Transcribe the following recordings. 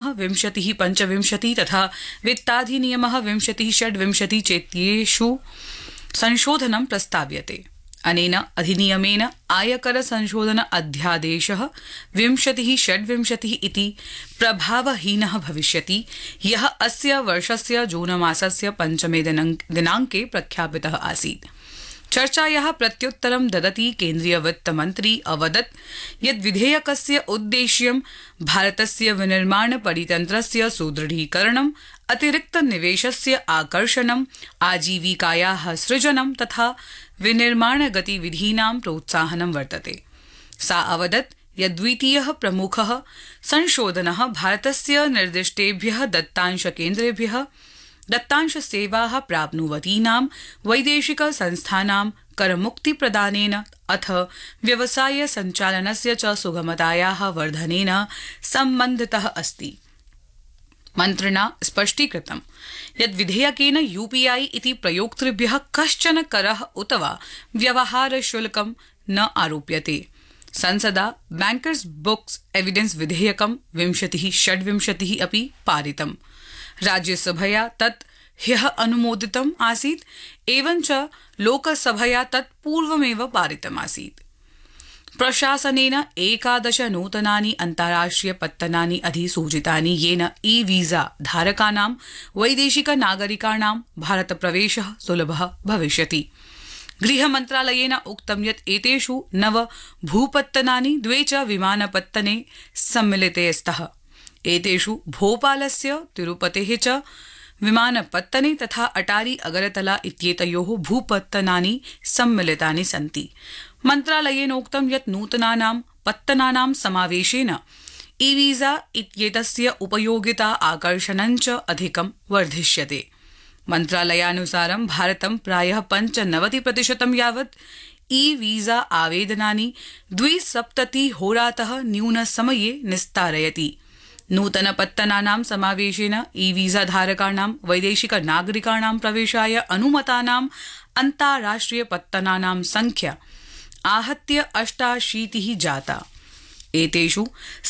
विंशतिः 25 तथा वित्ताधिनियमः 2026 चेत्येषु संशोधनं प्रस्ताव्यते। अनेन अधिनियमेन आयकर संशोधन अध्यादेशः 2026 इति प्रभावहीनः भविष्यति, यः अस्य वर्षस्य जून मासस्य 5 दिनाङ्के प्रख्यापितः आसीत्। चर्चायाः प्रत्युत्तरं ददति केन्द्रीय वित्तमन्त्री अवदत् यत् विधेयकस्य उद्देश्यं भारतस्य विनिर्माण परितन्त्रस्य सुदृढीकरणं, अतिरिक्त निवेशस्य आकर्षणं, आजीविकायाः सृजनं तथा विनिर्माण गतिविधीनां प्रोत्साहनं वर्तते। सा अवदत् यत् द्वितीयः प्रमुखः संशोधनः भारतस्य निर्दिष्टेभ्यः दत्तांशकेन्द्रेभ्यः दत्तांशसेवाः प्राप्नुवतीनां वैदेशिक संस्थानां करमुक्तिप्रदानेन अथ व्यवसाय सञ्चालनस्य च सुगमतायाः वर्धनेन सम्बन्धितः अस्ति। मन्त्रिणा स्पष्टीकृतं यत् विधेयकेन यूपीआई इति प्रयोक्तृभ्यः कश्चन करः उत वा व्यवहारशुल्कं न आरोप्यते। संसदा बैंकर्स बुक्स एविडेंस विधेयकं 2026 अपि पारितम्। राज्यसभया तत् ह्यः अनुमोदितम् आसीत्, एवञ्च लोकसभया तत् पूर्वमेव पारितमासीत्। प्रशासनेन 11 नूतनानि अन्ताराष्ट्रिय पत्तनानि अधिसूचितानि, येन ई वीजा धारकानां वैदेशिक नागरिकाणां भारतप्रवेशः सुलभः भविष्यति। गृहमन्त्रालयेन उक्तं यत् एतेषु 9 भूपत्तनानि 2 च विमानपत्तने सम्मिलिते स्तः। एतेषु भोपालस्य, तिरुपतेः च विमानपत्तने तथा अटारी अगरतला इत्येतयोः भूपत्तनानि सम्मिलितानि सन्ति। मन्त्रालयेनोक्तं यत् नूतनानां पत्तनानां समावेशेन ई वीजा इत्येतस्य उपयोगिता आकर्षणं च अधिकं वर्धिष्यते। मन्त्रालयानुसारं भारतं प्रायः 95% यावत् ई वीजा आवेदनानि 270 होरातः न्यूनसमये निस्तारयति। नूतनपत्तनानां समावेशेन ई वीजा धारकाणां वैदेशिक नागरिकाणां प्रवेशाय अनुमतानां अन्ताराष्ट्रिय पत्तनानां संख्या आहत्य 88 जाता। एतेषु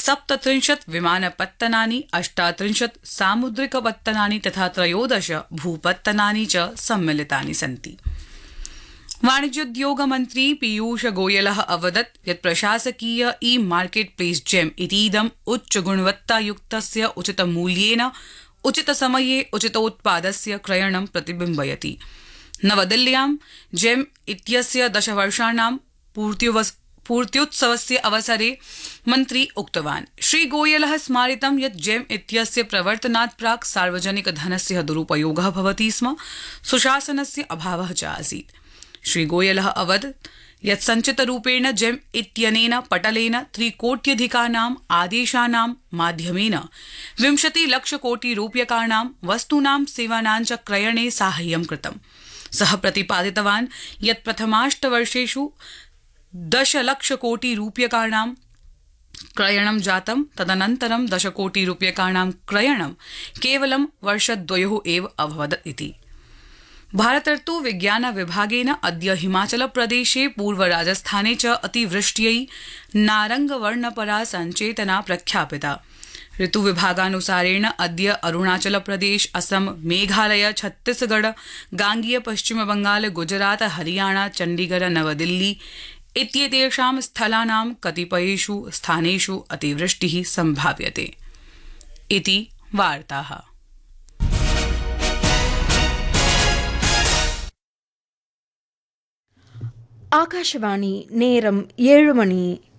37 विमानपत्तनानि, 38 सामुद्रिकपत्तनानि तथा 13 भूपत्तनानि च सम्मिलितानि सन्ति। वाणिज्योद्योग मन्त्री पीयूष गोयलः अवदत् यत् प्रशासकीय ई मार्केट प्लेस जेम इतीदम् उच्च गुणवत्तायुक्तस्य उचितमूल्येन उचितसमये उचितोत्पादस्य क्रयणं प्रतिबिम्बयति। नवदिल्ल्यां जेम इत्यस्य 10 वर्षाणां पूर्त्युत्सवस्य अवसरे मन्त्री उक्तवान्। श्री गोयलः स्मारितं यत् जेम इत्यस्य प्रवर्तनात् प्राक् सार्वजनिकधनस्य दुरुपयोगः भवति स्म, सुशासनस्य अभावः च आसीत्। श्री गोयलः अवदत् यत् संचितरूपेण जेम इत्यनेन पटलेन 3 कोट्यधिकानाम् आदेशानां माध्यमेन 20 लक्ष कोटि रूप्यकाणां वस्तूनां सेवानां च क्रयणे साहाय्यं कृतम्। सः प्रतिपादितवान् यत् प्रथमाष्टवर्षेषु 10 लक्ष कोटि रूप्यकाणां क्रयणं जातं, तदनन्तरं 10 कोटि रूप्यकाणां क्रयणं केवलं वर्षद्वयोः एव अभवत् इति। भारतर्तु विज्ञान विभागेन अद्य हिमाचलप्रदेशे, पूर्वराजस्थाने च अतिवृष्ट्यै नारंगवर्णपरा सञ्चेतना प्रख्यापिता। ऋतुविभागानुसारेण अद्य अरुणाचलप्रदेश, असम, मेघालय, छत्तीसगढ़, गांगीय पश्चिमबंगाल, गुजरात, हरियाणा, चण्डीगढ़, नवदिल्ली इत्येतेषां स्थलानां कतिपयेषु स्थानेषु अतिवृष्टिः सम्भाव्यते इति वार्ताः। ஆகாஷவாணி நேரம் 7 மணி.